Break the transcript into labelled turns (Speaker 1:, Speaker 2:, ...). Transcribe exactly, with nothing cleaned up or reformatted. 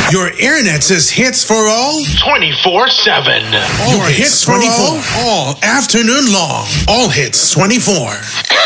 Speaker 1: Your internet says hits for all.
Speaker 2: twenty-four seven.
Speaker 1: Your hits for all. All afternoon long. All hits twenty-four.